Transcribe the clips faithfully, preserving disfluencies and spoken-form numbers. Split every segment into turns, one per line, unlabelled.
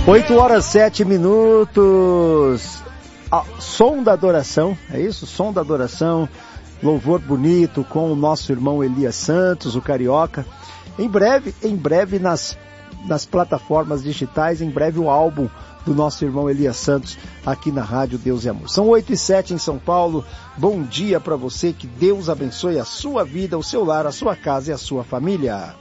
oito horas, sete minutos. Ah, som da adoração, é isso? Som da adoração. Louvor bonito com o nosso irmão Elias Santos, o Carioca. Em breve, em breve nas, nas plataformas digitais, em breve o álbum do nosso irmão Elias Santos aqui na Rádio Deus e Amor. São oito e sete em São Paulo. Bom dia para você, que Deus abençoe a sua vida, o seu lar, a sua casa e a sua família.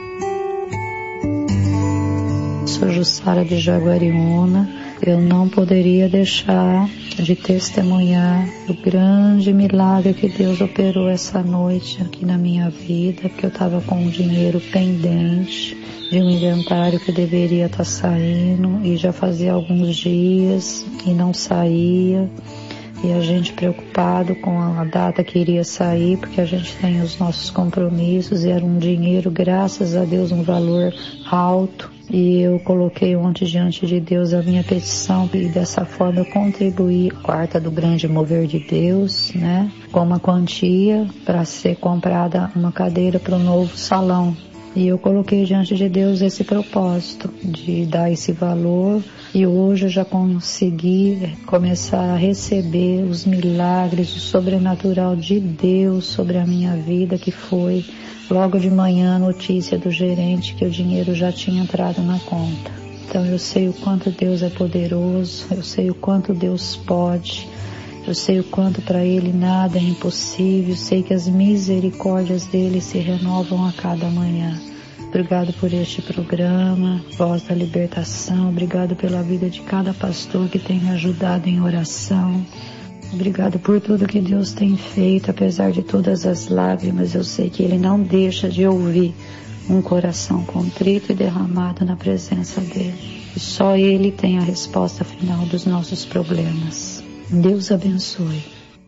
Sou Jussara de Jaguariúna. Eu não poderia deixar de testemunhar o grande milagre que Deus operou essa noite aqui na minha vida, porque eu estava com um dinheiro pendente de um inventário que deveria estar saindo e já fazia alguns dias e não saía. E a gente preocupado com a data que iria sair, porque a gente tem os nossos compromissos e era um dinheiro, graças a Deus, um valor alto. E eu coloquei ontem diante de Deus a minha petição e dessa forma eu contribuí com a quarta do grande mover de Deus, né? Com uma quantia para ser comprada uma cadeira para o novo salão. E eu coloquei diante de Deus esse propósito de dar esse valor e hoje eu já consegui começar a receber os milagres, o sobrenatural de Deus sobre a minha vida, que foi logo de manhã a notícia do gerente que o dinheiro já tinha entrado na conta. Então eu sei o quanto Deus é poderoso, eu sei o quanto Deus pode, eu sei o quanto para Ele nada é impossível, sei que as misericórdias dEle se renovam a cada manhã. Obrigado por este programa, Voz da Libertação, obrigado pela vida de cada pastor que tem me ajudado em oração. Obrigado por tudo que Deus tem feito, apesar de todas as lágrimas, eu sei que Ele não deixa de ouvir um coração contrito e derramado na presença dEle. E só Ele tem a resposta final dos nossos problemas. Deus abençoe.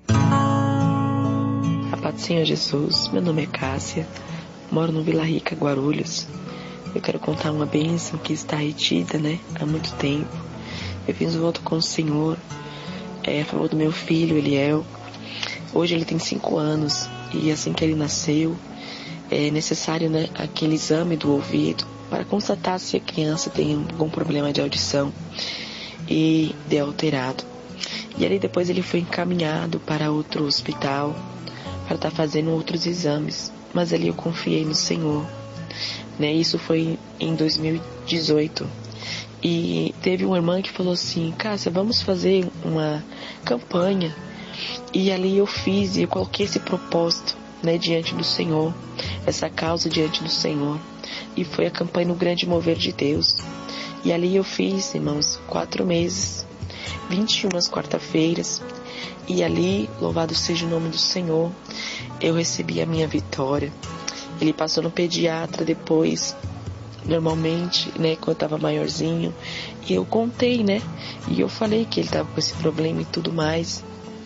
A paz do Senhor Jesus, meu nome é Cássia, moro no Vila Rica, Guarulhos. Eu quero contar uma bênção que está retida, né, há muito tempo. Eu fiz um voto com o Senhor, é, a favor do meu filho, Eliel. Hoje ele tem cinco anos e assim que ele nasceu, é necessário, né, aquele exame do ouvido para constatar se a criança tem algum problema de audição e de alterado. E ali depois ele foi encaminhado para outro hospital para estar fazendo outros exames. Mas ali eu confiei no Senhor, né? Isso foi em dois mil e dezoito. E teve uma irmã que falou assim: Cássia, vamos fazer uma campanha. E ali eu fiz e eu coloquei esse propósito, né, diante do Senhor, essa causa diante do Senhor. E foi a campanha no Grande Mover de Deus. E ali eu fiz, irmãos, quatro meses, vinte e uma quarta-feiras. E ali, louvado seja o nome do Senhor, eu recebi a minha vitória. Ele passou no pediatra depois, normalmente, né, quando eu estava maiorzinho. E eu contei, né, e eu falei que ele estava com esse problema e tudo mais.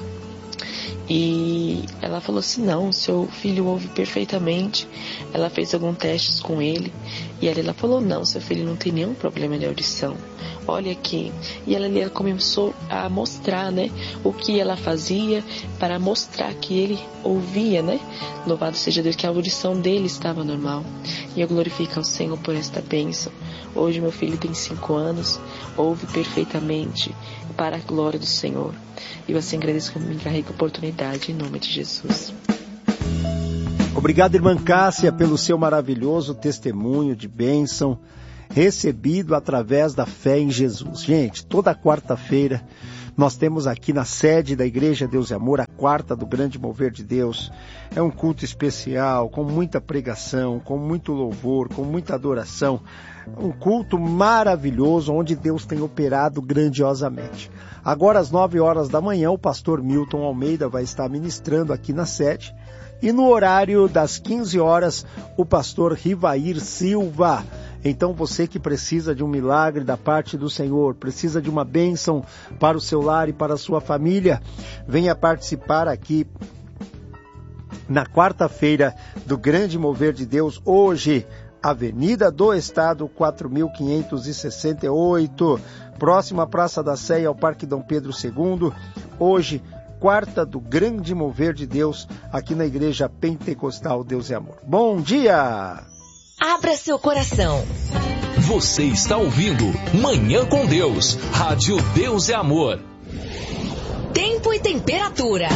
E ela falou assim: não, seu filho ouve perfeitamente. Ela fez alguns testes com ele e ela falou: não, seu filho não tem nenhum problema de audição, olha aqui. E ela, ela começou a mostrar, né, o que ela fazia para mostrar que ele ouvia, né, louvado seja Deus, que a audição dele estava normal. E eu glorifico ao Senhor por esta bênção. Hoje meu filho tem cinco anos, ouve perfeitamente, para a glória do Senhor. E eu assim agradeço que me encarrega a oportunidade, em nome de Jesus.
Obrigado, irmã Cássia, pelo seu maravilhoso testemunho de bênção recebido através da fé em Jesus. Gente, toda quarta-feira nós temos aqui na sede da Igreja Deus e Amor a quarta do Grande Mover de Deus. É um culto especial, com muita pregação, com muito louvor, com muita adoração. Um culto maravilhoso, onde Deus tem operado grandiosamente. Agora, às nove horas da manhã, o pastor Milton Almeida vai estar ministrando aqui na sede. E no horário das quinze horas, o pastor Rivair Silva. Então você que precisa de um milagre da parte do Senhor, precisa de uma bênção para o seu lar e para a sua família, venha participar aqui na quarta-feira do Grande Mover de Deus, hoje, Avenida do Estado, quatro mil quinhentos e sessenta e oito, próxima à Praça da Sé ao Parque Dom Pedro segundo, hoje, quarta do Grande Mover de Deus, aqui na Igreja Pentecostal Deus e Amor. Bom dia!
Abra seu coração. Você está ouvindo Manhã com Deus. Rádio Deus é Amor.
Tempo e temperatura.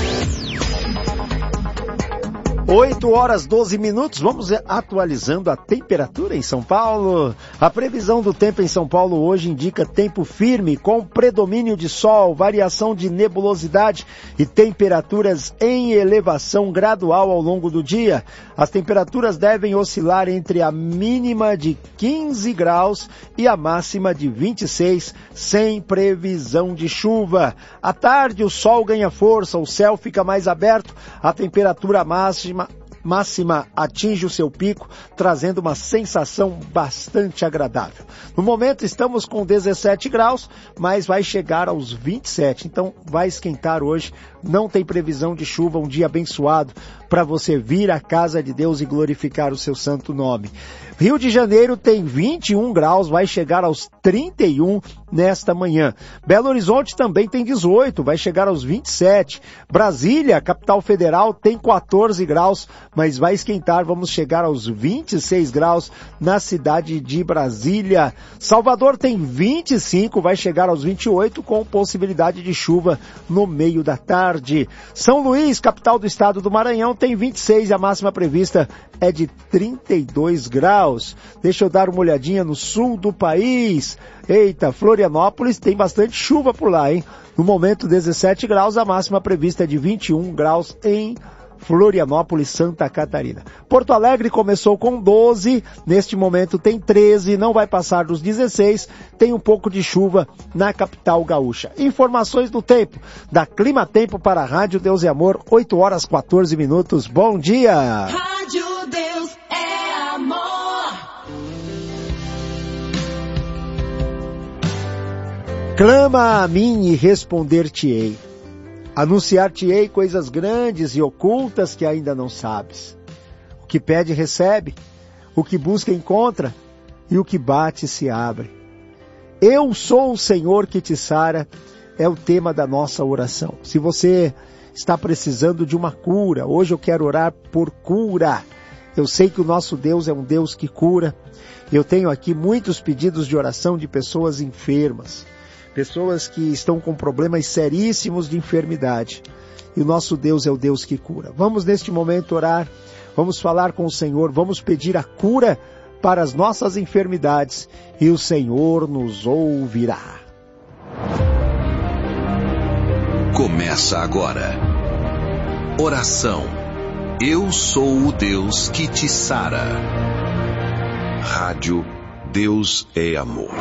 oito horas, doze minutos, vamos atualizando a temperatura em São Paulo. A previsão do tempo em São Paulo hoje indica tempo firme, com predomínio de sol, variação de nebulosidade e temperaturas em elevação gradual ao longo do dia. As temperaturas devem oscilar entre a mínima de quinze graus e a máxima de vinte e seis, sem previsão de chuva. À tarde, o sol ganha força, o céu fica mais aberto, a temperatura máxima máxima atinge o seu pico, trazendo uma sensação bastante agradável. No momento estamos com dezessete graus, mas vai chegar aos vinte e sete, então vai esquentar hoje, não tem previsão de chuva, um dia abençoado para você vir à casa de Deus e glorificar o seu santo nome. Rio de Janeiro tem vinte e um graus, vai chegar aos trinta e um nesta manhã. Belo Horizonte também tem dezoito, vai chegar aos vinte e sete. Brasília, capital federal, tem quatorze graus, mas vai esquentar, vamos chegar aos vinte e seis graus na cidade de Brasília. Salvador tem vinte e cinco, vai chegar aos vinte e oito, com possibilidade de chuva no meio da tarde. São Luís, capital do estado do Maranhão, tem vinte e seis e a máxima prevista é de trinta e dois graus. Deixa eu dar uma olhadinha no sul do país. Eita, Florianópolis tem bastante chuva por lá, hein? No momento, dezessete graus, a máxima prevista é de vinte e um graus em Florianópolis, Santa Catarina. Porto Alegre começou com doze, neste momento tem treze, não vai passar dos dezesseis, tem um pouco de chuva na capital gaúcha. Informações do tempo, da Clima Tempo para a Rádio Deus e Amor, oito horas, quatorze minutos, bom dia!
Rádio Deus é Amor.
Clama a mim e responder-te-ei. Anunciar-te-ei coisas grandes e ocultas que ainda não sabes. O que pede, recebe. O que busca, encontra. E o que bate, se abre. Eu sou o Senhor que te sara, é o tema da nossa oração. Se você está precisando de uma cura, hoje eu quero orar por cura. Eu sei que o nosso Deus é um Deus que cura. Eu tenho aqui muitos pedidos de oração de pessoas enfermas. Pessoas que estão com problemas seríssimos de enfermidade. E o nosso Deus é o Deus que cura. Vamos neste momento orar, vamos falar com o Senhor, vamos pedir a cura para as nossas enfermidades e o Senhor nos ouvirá.
Começa agora. Oração. Eu sou o Deus que te sara. Rádio Deus é Amor.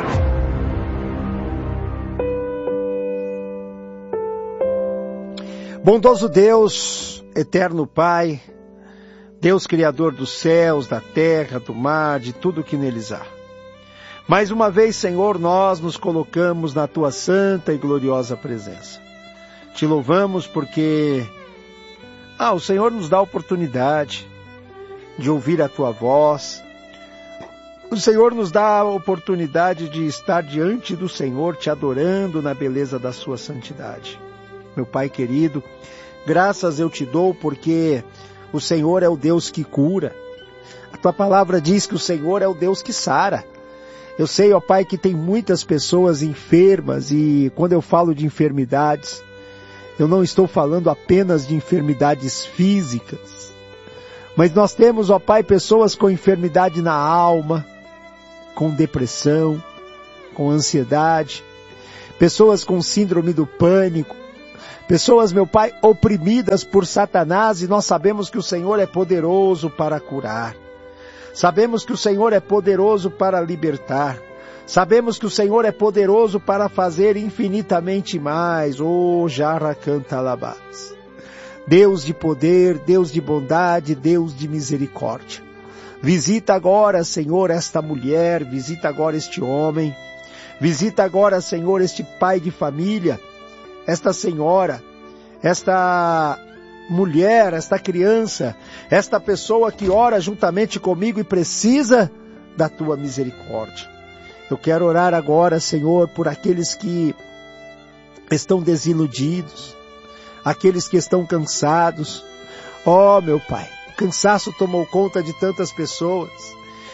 Bondoso Deus, eterno Pai, Deus Criador dos céus, da terra, do mar, de tudo que neles há. Mais uma vez, Senhor, nós nos colocamos na Tua santa e gloriosa presença. Te louvamos porque, ah, o Senhor nos dá a oportunidade de ouvir a Tua voz. O Senhor nos dá a oportunidade de estar diante do Senhor, te adorando na beleza da Sua santidade. Meu Pai querido, graças eu te dou porque o Senhor é o Deus que cura. A Tua palavra diz que o Senhor é o Deus que sara. Eu sei, ó Pai, que tem muitas pessoas enfermas e quando eu falo de enfermidades, eu não estou falando apenas de enfermidades físicas, mas nós temos, ó Pai, pessoas com enfermidade na alma, com depressão, com ansiedade, pessoas com síndrome do pânico, pessoas, meu Pai, oprimidas por Satanás, e nós sabemos que o Senhor é poderoso para curar. Sabemos que o Senhor é poderoso para libertar. Sabemos que o Senhor é poderoso para fazer infinitamente mais. Oh, Jarra canta alabás. Deus de poder, Deus de bondade, Deus de misericórdia. Visita agora, Senhor, esta mulher, visita agora este homem. Visita agora, Senhor, este pai de família, esta senhora, esta mulher, esta criança, esta pessoa que ora juntamente comigo e precisa da Tua misericórdia. Eu quero orar agora, Senhor, por aqueles que estão desiludidos, aqueles que estão cansados. Oh, meu Pai, o cansaço tomou conta de tantas pessoas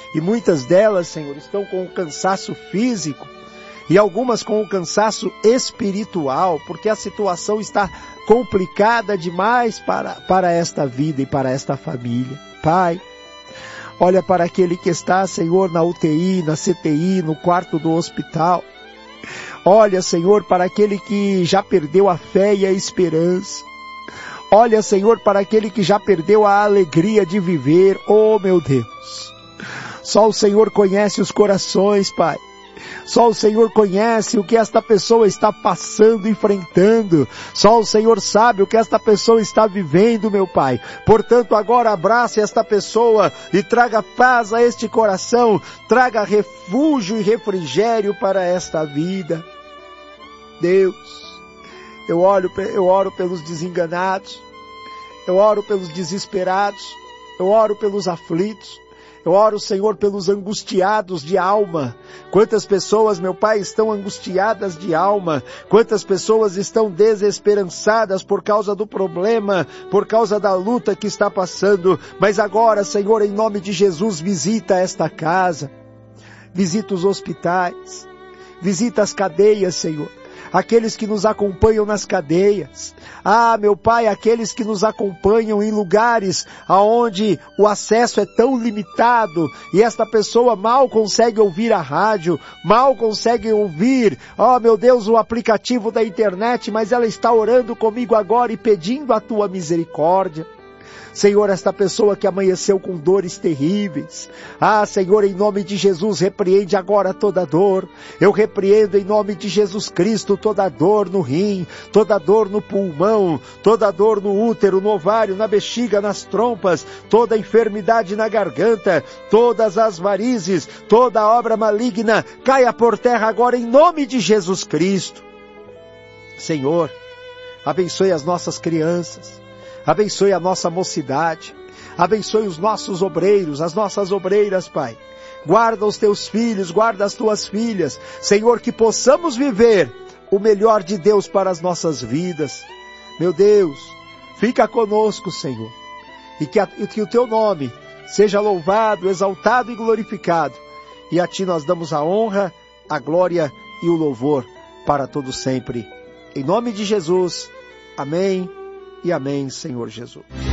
E muitas delas, Senhor, estão com o cansaço físico e algumas com o cansaço espiritual, porque a situação está complicada demais para, para esta vida e para esta família. Pai, olha para aquele que está, Senhor, na U T I, na C T I, no quarto do hospital. Olha, Senhor, para aquele que já perdeu a fé e a esperança. Olha, Senhor, para aquele que já perdeu a alegria de viver. Oh, meu Deus! Só o Senhor conhece os corações, Pai. Só o Senhor conhece o que esta pessoa está passando, enfrentando. Só o Senhor sabe o que esta pessoa está vivendo, meu Pai. Portanto, agora abrace esta pessoa e traga paz a este coração. Traga refúgio e refrigério para esta vida. Deus, eu oro, eu oro pelos desenganados. Eu oro pelos desesperados. Eu oro pelos aflitos. Eu oro, Senhor, pelos angustiados de alma. Quantas pessoas, meu Pai, estão angustiadas de alma. Quantas pessoas estão desesperançadas por causa do problema, por causa da luta que está passando. Mas agora, Senhor, em nome de Jesus, visita esta casa. Visita os hospitais. Visita as cadeias, Senhor. Aqueles que nos acompanham nas cadeias. Ah, meu Pai, aqueles que nos acompanham em lugares aonde o acesso é tão limitado e esta pessoa mal consegue ouvir a rádio, mal consegue ouvir, oh meu Deus, o aplicativo da internet, mas ela está orando comigo agora e pedindo a tua misericórdia. Senhor, esta pessoa que amanheceu com dores terríveis. Ah, Senhor, em nome de Jesus, repreende agora toda dor. Eu repreendo em nome de Jesus Cristo toda dor no rim, toda dor no pulmão, toda dor no útero, no ovário, na bexiga, nas trompas, toda enfermidade na garganta, todas as varizes, toda obra maligna, caia por terra agora em nome de Jesus Cristo. Senhor, abençoe as nossas crianças. Abençoe a nossa mocidade, abençoe os nossos obreiros, as nossas obreiras, Pai. Guarda os teus filhos, guarda as tuas filhas. Senhor, que possamos viver o melhor de Deus para as nossas vidas. Meu Deus, fica conosco, Senhor. E que, a, e que o teu nome seja louvado, exaltado e glorificado. E a ti nós damos a honra, a glória e o louvor para todo sempre. Em nome de Jesus, amém. E amém, Senhor Jesus.